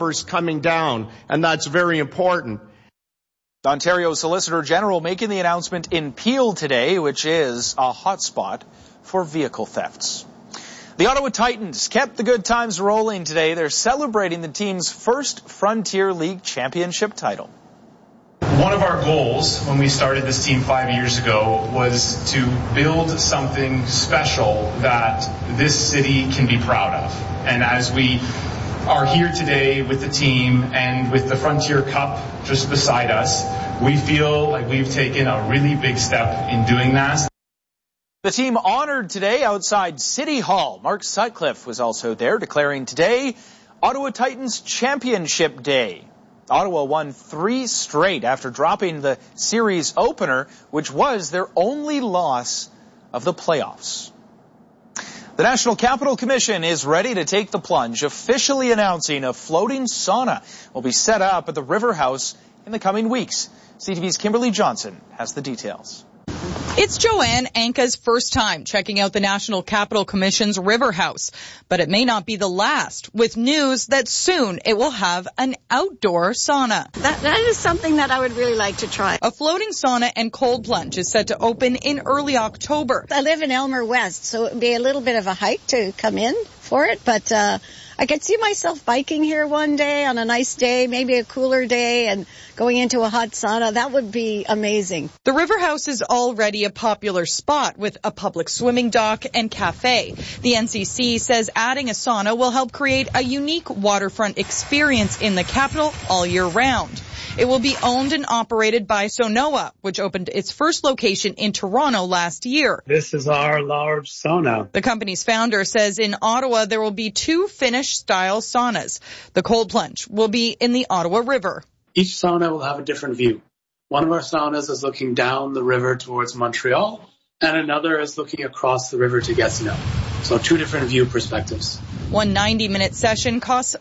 numbers coming down, and that's very important. Ontario Solicitor General making the announcement in Peel today, which is a hotspot for vehicle thefts. The Ottawa Titans kept the good times rolling today. They're celebrating the team's first Frontier League championship title. One of our goals when we started this team 5 years ago was to build something special that this city can be proud of. And as we are here today with the team and with the Frontier Cup just beside us, we feel like we've taken a really big step in doing that. The team honored today outside City Hall. Mark Sutcliffe was also there, declaring today Ottawa Titans Championship Day. Ottawa won 3 straight after dropping the series opener, which was their only loss of the playoffs. The National Capital Commission is ready to take the plunge, officially announcing a floating sauna will be set up at the River House in the coming weeks. CTV's Kimberly Johnson has the details. It's Joanne Anka's first time checking out the National Capital Commission's River House, but it may not be the last, with news that soon it will have an outdoor sauna. That is something that I would really like to try. A floating sauna and cold plunge is set to open in early October. I live in Elmer West, so it would be a little bit of a hike to come in for it, but I could see myself biking here one day on a nice day, maybe a cooler day, and going into a hot sauna. That would be amazing. The River House is already a popular spot with a public swimming dock and cafe. The NCC says adding a sauna will help create a unique waterfront experience in the capital all year round. It will be owned and operated by Sonoa, which opened its first location in Toronto last year. This is our large sauna. The company's founder says in Ottawa there will be 2 Finnish-style saunas. The cold plunge will be in the Ottawa River. Each sauna will have a different view. One of our saunas is looking down the river towards Montreal, and another is looking across the river to Gatineau. So 2 different view perspectives. One 90-minute session costs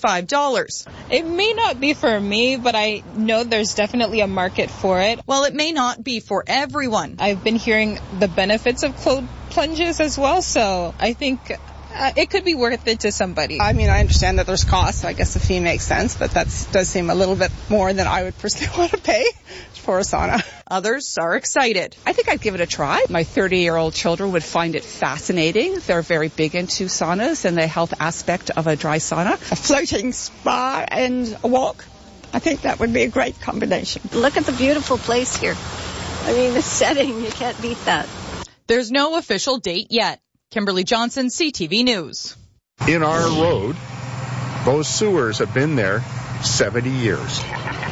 $45. It may not be for me, but I know there's definitely a market for it. Well, it may not be for everyone. I've been hearing the benefits of cold plunges as well, so I think it could be worth it to somebody. I mean, I understand that there's costs. I guess the fee makes sense, but that does seem a little bit more than I would personally want to pay for a sauna. Others are excited. I think I'd give it a try. My 30-year-old children would find it fascinating. They're very big into saunas and the health aspect of a dry sauna. A floating spa and a walk. I think that would be a great combination. Look at the beautiful place here. I mean, the setting, you can't beat that. There's no official date yet. Kimberly Johnson, CTV News. In our road, those sewers have been there 70 years.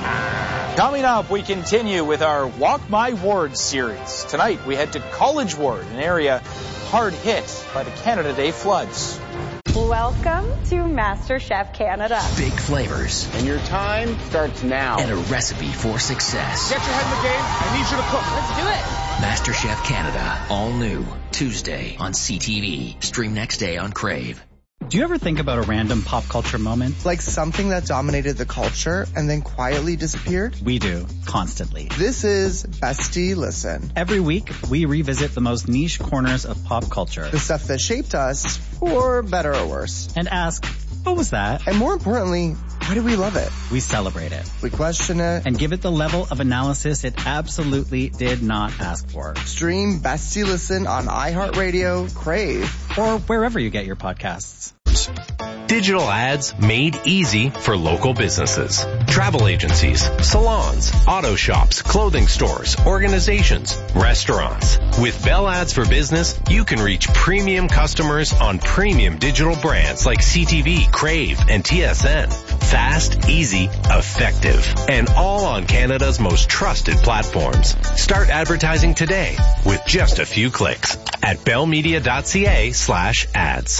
Coming up, we continue with our Walk My Ward series. Tonight, we head to College Ward, an area hard hit by the Canada Day floods. Welcome to MasterChef Canada. Big flavors. And your time starts now. And a recipe for success. Get your head in the game. I need you to cook. Let's do it. MasterChef Canada. All new. Tuesday on CTV. Stream next day on Crave. Do you ever think about a random pop culture moment? Like something that dominated the culture and then quietly disappeared? We do, constantly. This is Bestie Listen. Every week, we revisit the most niche corners of pop culture. The stuff that shaped us, for better or worse. And ask, what was that? And more importantly, why do we love it? We celebrate it. We question it. And give it the level of analysis it absolutely did not ask for. Stream Bestie Listen on iHeartRadio, Crave, or wherever you get your podcasts. Digital ads made easy for local businesses. Travel agencies, salons, auto shops, clothing stores, organizations, restaurants. With Bell Ads for Business, you can reach premium customers on premium digital brands like CTV, Crave, and TSN. Fast, easy, effective, and all on Canada's most trusted platforms. Start advertising today with just a few clicks at bellmedia.ca/ads.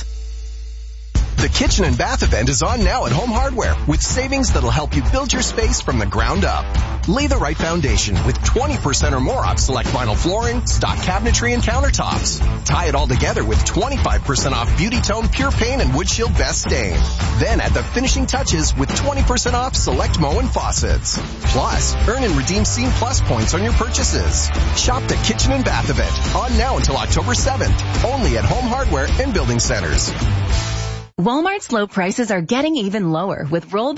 The Kitchen and Bath event is on now at Home Hardware with savings that'll help you build your space from the ground up. Lay the right foundation with 20% or more off select vinyl flooring, stock cabinetry, and countertops. Tie it all together with 25% off Beauty Tone Pure Paint and Wood Shield Best Stain. Then add the finishing touches with 20% off select Moen faucets. Plus, earn and redeem Scene Plus points on your purchases. Shop the Kitchen and Bath event on now until October 7th. Only at Home Hardware and Building Centers. Walmart's low prices are getting even lower with rollback